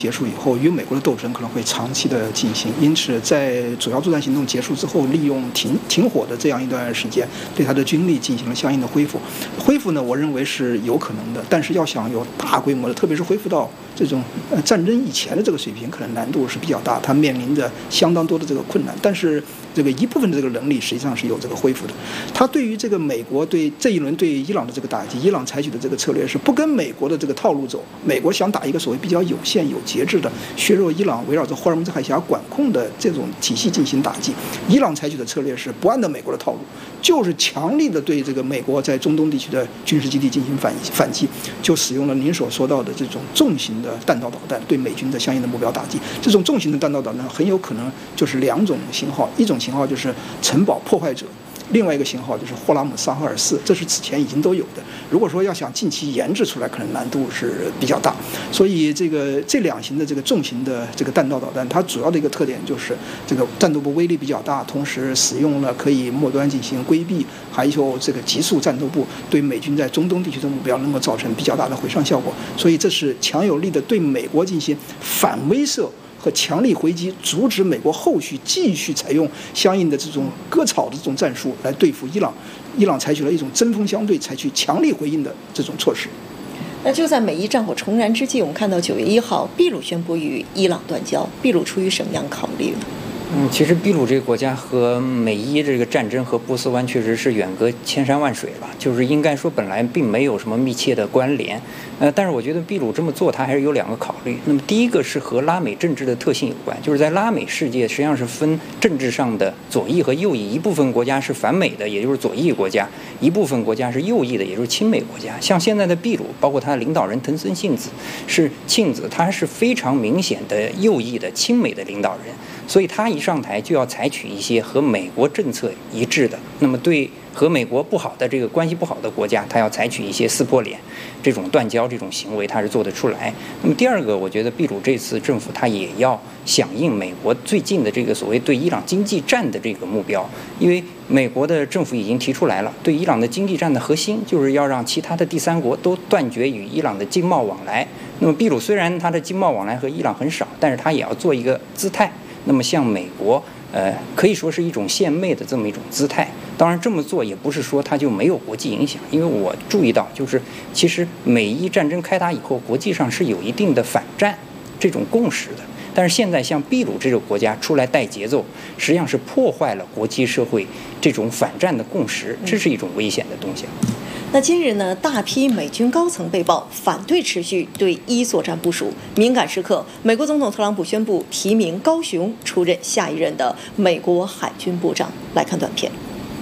结束以后，与美国的斗争可能会长期的进行，因此在主要作战行动结束之后，利用停火的这样一段时间，对他的军力进行了相应的恢复。恢复呢，我认为是有可能的，但是要想有大规模的，特别是恢复到这种战争以前的这个水平，可能难度是比较大，它面临着相当多的这个困难。但是这个一部分的这个能力实际上是有这个恢复的。它对于这个美国对这一轮对伊朗的这个打击，伊朗采取的这个策略是不跟美国的这个套路走。美国想打一个所谓比较有限有节制的削弱伊朗围绕着霍尔木兹海峡管控的这种体系进行打击，伊朗采取的策略是不按照美国的套路，就是强力的对这个美国在中东地区的军事基地进行反击，就使用了您所说到的这种重型的弹道导弹对美军的相应的目标打击。这种重型的弹道导弹很有可能就是两种型号，一种型号就是城堡破坏者，另外一个型号就是霍拉姆沙赫尔4，这是此前已经都有的。如果说要想近期研制出来，可能难度是比较大。所以这两型的这个重型的这个弹道导弹，它主要的一个特点就是这个战斗部威力比较大，同时使用了可以末端进行规避，还有这个急速战斗部，对美军在中东地区的目标能够造成比较大的毁伤效果。所以这是强有力的对美国进行反威慑和强力回击，阻止美国后续继续采用相应的这种割草的这种战术来对付伊朗。伊朗采取了一种针锋相对、采取强力回应的这种措施。 那就在美伊战火重燃之际，我们看到9月1号，秘鲁宣布与伊朗断交。秘鲁出于什么样考虑呢？ 其实秘鲁这个国家和美伊这个战争和波斯湾确实是远隔千山万水了，就是应该说本来并没有什么密切的关联。但是我觉得秘鲁这么做，它还是有2个考虑。那么第一个是和拉美政治的特性有关，就是在拉美世界实际上是分政治上的左翼和右翼，一部分国家是反美的，也就是左翼国家；一部分国家是右翼的，也就是亲美国家。像现在的秘鲁，包括他的领导人藤森庆子，他是非常明显的右翼的亲美的领导人。所以他一上台就要采取一些和美国政策一致的，那么对和美国不好的这个关系不好的国家，他要采取一些撕破脸这种断交这种行为，他是做得出来。那么第二个，我觉得秘鲁这次政府他也要响应美国最近的这个所谓对伊朗经济战的这个目标，因为美国的政府已经提出来了，对伊朗的经济战的核心就是要让其他的第三国都断绝与伊朗的经贸往来。那么秘鲁虽然它的经贸往来和伊朗很少，但是它也要做一个姿态。那么像美国，可以说是一种献媚的这么一种姿态。当然这么做也不是说它就没有国际影响，因为我注意到，就是其实美伊战争开打以后，国际上是有一定的反战这种共识的。但是现在像秘鲁这个国家出来带节奏，实际上是破坏了国际社会这种反战的共识，这是一种危险的东西。 那今日呢，大批美军高层被曝反对持续对伊作战部署。敏感时刻，美国总统特朗普宣布提名高雄出任下一任的美国海军部长。来看短片。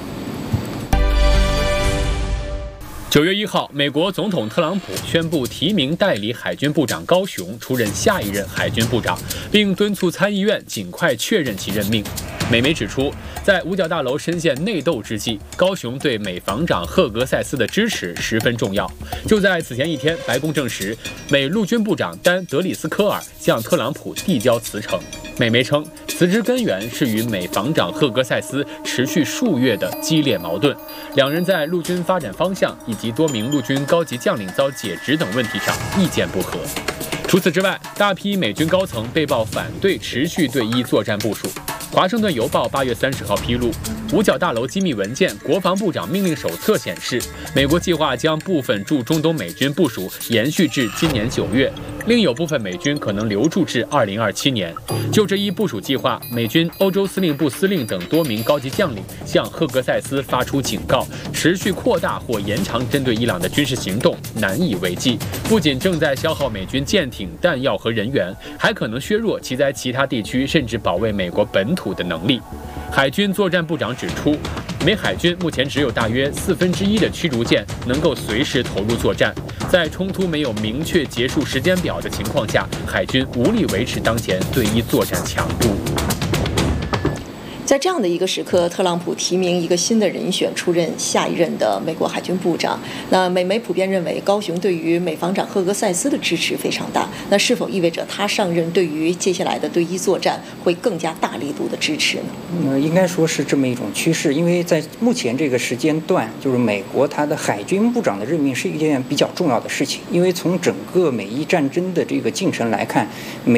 9月1号，美国总统特朗普宣布提名代理海军部长高雄出任下一任海军部长，并敦促参议院尽快确认其任命。美媒指出，在五角大楼深陷内斗之际，高雄对美防长赫格塞斯的支持十分重要。就在此前一天，白宫证实，美陆军部长丹·德里斯科尔向特朗普递交辞呈。美媒称，辞职根源是与美防长赫格塞斯持续数月的激烈矛盾，两人在陆军发展方向以及多名陆军高级将领遭解职等问题上意见不合。除此之外，大批美军高层被曝反对持续对伊作战部署。华盛顿邮报8月30号披露，五角大楼机密文件《国防部长命令手册》显示，美国计划将部分驻中东美军部署延续至今年9月，另有部分美军可能留驻至2027年。就这一部署计划，美军欧洲司令部司令等多名高级将领向赫格塞斯发出警告，持续扩大或延长针对伊朗的军事行动难以为继，不仅正在消耗美军舰艇、弹药和人员，还可能削弱其在其他地区甚至保卫美国本土的能力。海军作战部长指出，美海军目前只有大约1/4的驱逐舰能够随时投入作战，在冲突没有明确结束时间表的情况下，海军无力维持当前对伊作战强度。 在这样的一个时刻，特朗普提名一个新的人选出任下一任的美国海军部长。那美媒普遍认为，高雄对于美防长赫格塞斯的支持非常大。那是否意味着他上任对于接下来的对伊作战会更加大力度的支持呢？ 应该说是这么一种趋势，因为在目前这个时间段，就是美国它的海军部长的任命是一件比较重要的事情，因为从整个美伊战争的这个进程来看，